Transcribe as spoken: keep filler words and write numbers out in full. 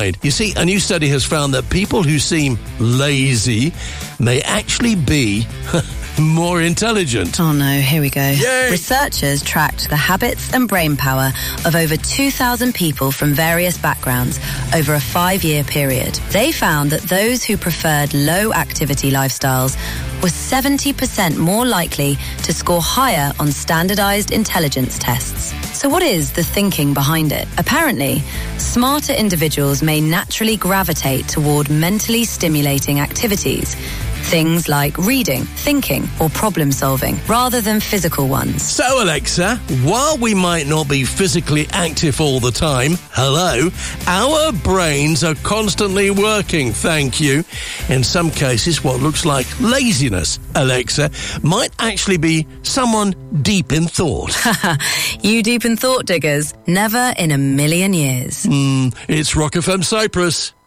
mind. You see, a new study has found that people who seem lazy may actually be more intelligent. Oh no, here we go. Yay! Researchers tracked the habits and brain power of over two thousand people from various backgrounds over a five-year period. They found that those who preferred low-activity lifestyles were seventy percent more likely to score higher on standardized intelligence tests. So what is the thinking behind it? Apparently, smarter individuals may naturally gravitate toward mentally stimulating activities. Things like reading, thinking, or problem solving, rather than physical ones. So, Alexa, while we might not be physically active all the time, hello, our brains are constantly working, thank you. In some cases, what looks like laziness, Alexa, might actually be someone deep in thought. You deep in thought, diggers? Never in a million years. Hmm, it's Rock F M Cyprus.